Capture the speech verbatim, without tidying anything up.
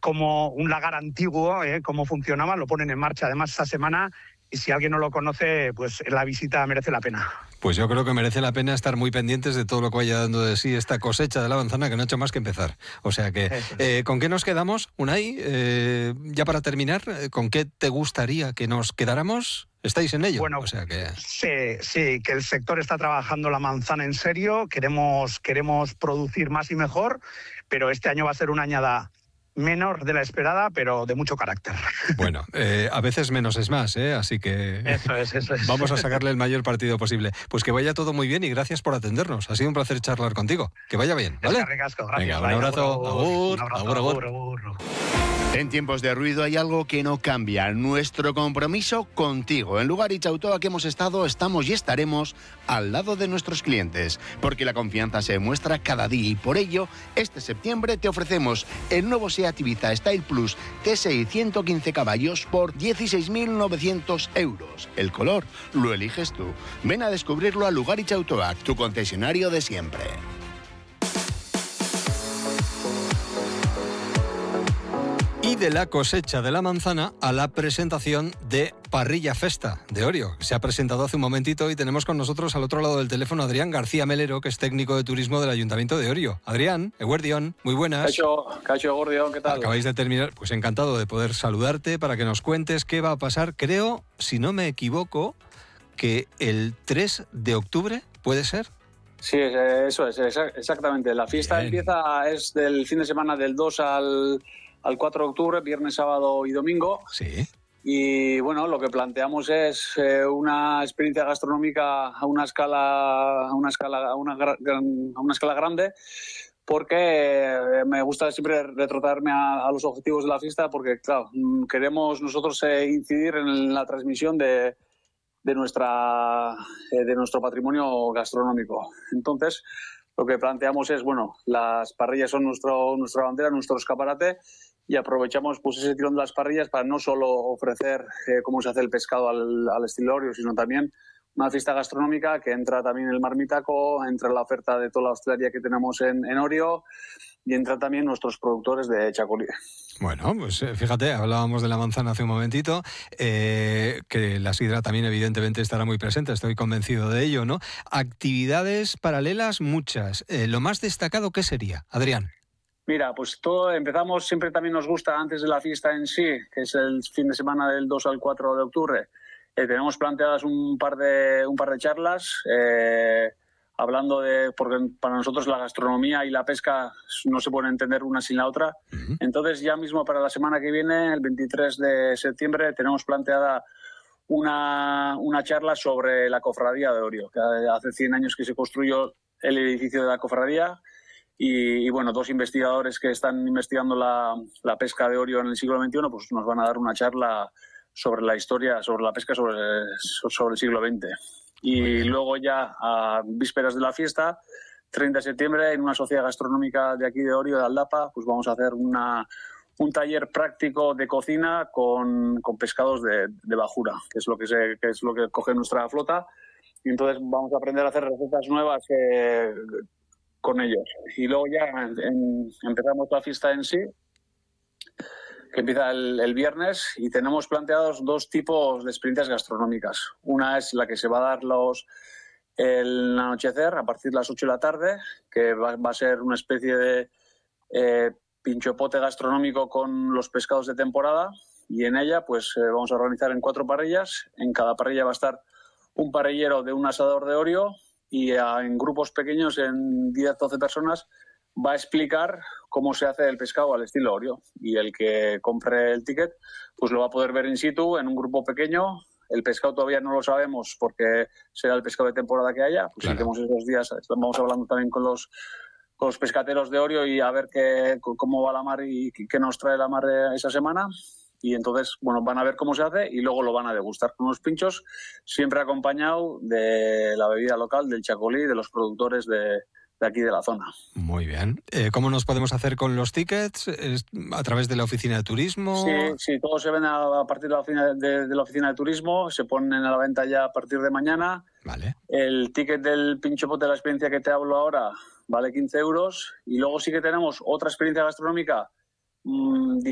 como un lagar antiguo, ¿eh? Cómo funcionaba, lo ponen en marcha además esta semana, y si alguien no lo conoce, pues la visita merece la pena. Pues yo creo que merece la pena estar muy pendientes de todo lo que vaya dando de sí esta cosecha de la manzana, que no ha hecho más que empezar. O sea que, eh, ¿con qué nos quedamos, Unai? Eh, ya para terminar, ¿con qué te gustaría que nos quedáramos? ¿Estáis en ello? Bueno, o sea que... sí, sí, que el sector está trabajando la manzana en serio, queremos, queremos producir más y mejor, pero este año va a ser una añada menor de la esperada, pero de mucho carácter. Bueno, eh, a veces menos es más, ¿eh? Así que eso es, eso es. Vamos a sacarle el mayor partido posible. Pues que vaya todo muy bien y gracias por atendernos. Ha sido un placer charlar contigo. Que vaya bien, ¿vale? Es que ricasco, gracias. Venga, un abrazo. Agur, agur, agur, agur. En tiempos de ruido hay algo que no cambia, nuestro compromiso contigo. En Lugaritz Autoa que hemos estado, estamos y estaremos al lado de nuestros clientes, porque la confianza se demuestra cada día y por ello, este septiembre te ofrecemos el nuevo SEAT Ibiza Style Plus T S I ciento quince caballos por dieciséis mil novecientos euros. El color lo eliges tú. Ven a descubrirlo a Lugaritz Autoa, tu concesionario de siempre. Y de la cosecha de la manzana a la presentación de Parrilla Festa de Orio. Se ha presentado hace un momentito y tenemos con nosotros al otro lado del teléfono a Adrián García Melero, que es técnico de turismo del Ayuntamiento de Orio. Adrián, eguerdión, muy buenas. Cacho, Cacho Eguerdión, ¿qué tal? Acabáis de terminar, pues encantado de poder saludarte para que nos cuentes qué va a pasar. Creo, si no me equivoco, que el tres de octubre, ¿puede ser? Sí, eso es, exactamente. La fiesta Bien. empieza, es del fin de semana del dos al... al cuatro de octubre, viernes, sábado y domingo. Sí. Y bueno, lo que planteamos es eh, una experiencia gastronómica a una escala, a una escala, a una, a una escala grande, porque eh, me gusta siempre retrotraerme a, a los objetivos de la fiesta, porque claro, queremos nosotros eh, incidir en la transmisión de, de nuestra eh, de nuestro patrimonio gastronómico. Entonces, lo que planteamos es, bueno, las parrillas son nuestro, nuestra bandera, nuestro escaparate, y aprovechamos pues ese tirón de las parrillas para no solo ofrecer eh, cómo se hace el pescado al, al estilo Orio, sino también una fiesta gastronómica que entra también el marmitaco, entra la oferta de toda la hostelería que tenemos en, en Orio y entran también nuestros productores de chacolí. Bueno, pues fíjate, hablábamos de la manzana hace un momentito, eh, que la sidra también evidentemente estará muy presente, estoy convencido de ello, ¿no? Actividades paralelas muchas. Eh, lo más destacado, ¿qué sería, Adrián? Mira, pues todo empezamos, siempre también nos gusta antes de la fiesta en sí, que es el fin de semana del dos al cuatro de octubre. Eh, tenemos planteadas un par de, un par de charlas, eh, hablando de, porque para nosotros la gastronomía y la pesca no se pueden entender una sin la otra. Uh-huh. Entonces ya mismo para la semana que viene, el veintitrés de septiembre, tenemos planteada una, una charla sobre la cofradía de Orio, que hace cien años que se construyó el edificio de la cofradía. Y, y bueno, dos investigadores que están investigando la, la pesca de Orio en el siglo veintiuno, pues nos van a dar una charla sobre la historia, sobre la pesca sobre, sobre el siglo veinte. Y luego ya a vísperas de la fiesta, treinta de septiembre, en una sociedad gastronómica de aquí de Orio, de Aldapa, pues vamos a hacer una, un taller práctico de cocina con, con pescados de, de bajura, que es lo que, se, que es lo que coge nuestra flota. Y entonces vamos a aprender a hacer recetas nuevas que... con ellos. Y luego ya en, empezamos la fiesta en sí, que empieza el, el viernes, y tenemos planteados dos tipos de experiencias gastronómicas. Una es la que se va a dar los el anochecer a partir de las ocho de la tarde, que va, va a ser una especie de eh, pinchopote gastronómico con los pescados de temporada, y en ella pues eh, vamos a organizar en cuatro parrillas. En cada parrilla va a estar un parrillero de un asador de Orio, y en grupos pequeños, en diez a doce personas, va a explicar cómo se hace el pescado al estilo Orio. Y el que compre el ticket pues lo va a poder ver in situ en un grupo pequeño. El pescado todavía no lo sabemos porque será el pescado de temporada que haya. Pues claro. Hacemos esos días, vamos hablando también con los, con los pescateros de Orio y a ver qué, cómo va la mar y qué nos trae la mar esa semana. Y entonces, bueno, van a ver cómo se hace y luego lo van a degustar con unos pinchos, siempre acompañado de la bebida local, del chacolí, de los productores de, de aquí de la zona. Muy bien. Eh, ¿Cómo nos podemos hacer con los tickets? ¿Es ¿A través de la oficina de turismo? Sí, sí, todos se ven a, a partir de la, oficina de, de la oficina de turismo, se ponen a la venta ya a partir de mañana. Vale. El ticket del pinchopote de la experiencia que te hablo ahora vale quince euros, y luego sí que tenemos otra experiencia gastronómica mmm,